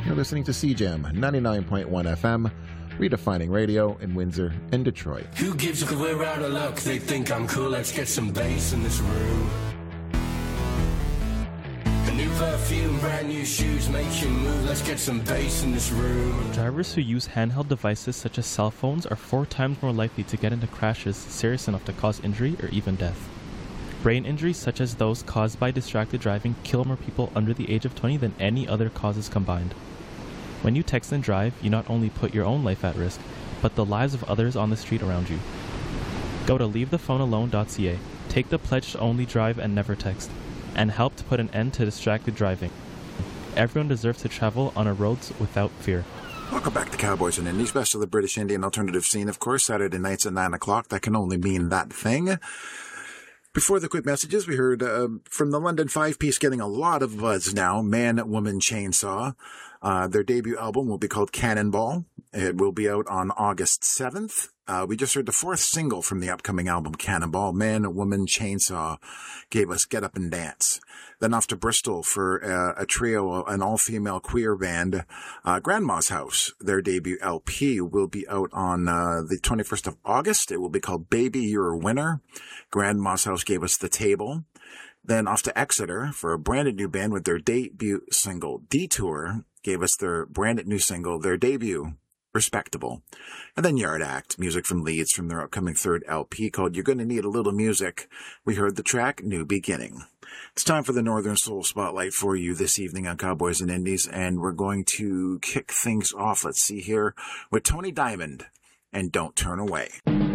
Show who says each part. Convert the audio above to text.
Speaker 1: You're listening to CJAM 99.1 FM, redefining radio in Windsor and Detroit.
Speaker 2: Who gives a we're out of luck? They think I'm cool. Let's get some bass in this room. A new perfume, brand new shoes, make you move. Let's get some bass in this room.
Speaker 3: Drivers who use handheld devices such as cell phones are 4 times more likely to get into crashes serious enough to cause injury or even death. Brain injuries such as those caused by distracted driving kill more people under the age of 20 than any other causes combined. When you text and drive, you not only put your own life at risk, but the lives of others on the street around you. Go to leavethephonealone.ca, take the pledge to only drive and never text, and help to put an end to distracted driving. Everyone deserves to travel on our roads without fear.
Speaker 4: Welcome back to Cowboys and Indies, best of the British Indian alternative scene, of course, Saturday nights at 9 o'clock. That can only mean that thing. Before the quick messages, we heard from the London 5-piece getting a lot of buzz now, Man, Woman, Chainsaw. Their debut album will be called Cannonball. It will be out on August 7th. We just heard the 4th single from the upcoming album, Cannonball. Man, Woman, Chainsaw gave us Get Up and Dance. Then off to Bristol for a trio, an all-female queer band, Grandma's House. Their debut LP will be out on the 21st of August. It will be called Baby, You're a Winner. Grandma's House gave us The Table. Then off to Exeter for a branded new band with their debut single, Detour, gave us their branded new single, their debut, Respectable. And then Yard Act, music from Leeds from their upcoming 3rd LP called You're Gonna Need a Little Music. We heard the track New Beginning. It's time for the Northern Soul Spotlight for you this evening on Cowboys and Indies, and we're going to kick things off, let's see here, with Tony Diamond and Don't Turn Away.